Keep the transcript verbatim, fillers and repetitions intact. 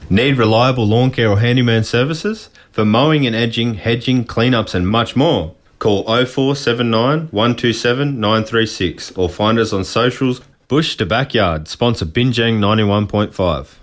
Need reliable lawn care or handyman services? For mowing and edging, hedging, cleanups and much more. Call oh four seven nine, one two seven, nine three six or find us on socials. Bush to Backyard, sponsor Binjang ninety-one point five.